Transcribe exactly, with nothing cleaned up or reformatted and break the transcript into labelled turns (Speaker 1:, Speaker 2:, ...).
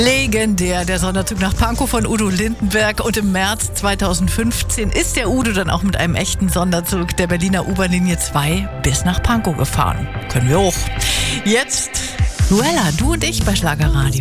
Speaker 1: Legendär, der Sonderzug nach Pankow von Udo Lindenberg. Und im März zweitausendfünfzehn ist der Udo dann auch mit einem echten Sonderzug der Berliner U-Bahn-Linie zwei bis nach Pankow gefahren. Können wir auch. Jetzt Luella, du und ich bei Schlagerradio.